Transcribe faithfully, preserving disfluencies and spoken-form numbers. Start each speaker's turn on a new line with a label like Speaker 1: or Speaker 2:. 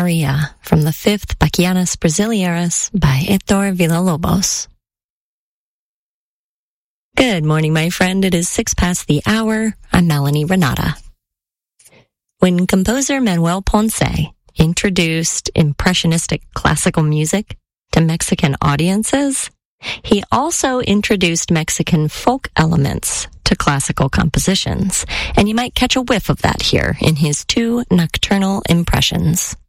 Speaker 1: Maria from the fifth Bachianas Brasileiras by Heitor Villa-Lobos. Good morning, my friend. It is six past the hour. I'm Melanie Renata. When composer Manuel Ponce introduced impressionistic classical music to Mexican audiences, he also introduced Mexican folk elements to classical compositions, and you might catch a whiff of that here in his two nocturnal impressions.